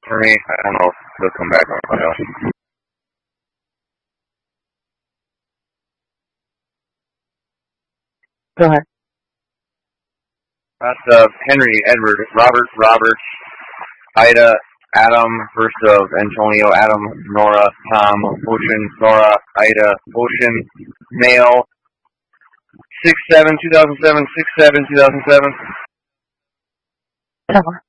for me. I don't know if he'll come back on final. Go ahead. That's Henry, Edward, Robert, Ida, Adam, first of Antonio, Adam, Nora, Tom, Ocean, Nora, Ida, Ocean, male, 6'7", 2007, 6'7", 2007. Tower.